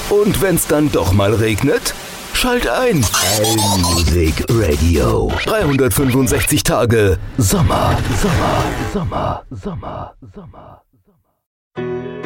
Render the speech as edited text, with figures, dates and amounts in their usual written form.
Und wenn's dann doch mal regnet? Schalt ein. Allmusic Radio. 365 Tage Sommer, Sommer, Sommer, Sommer, Sommer.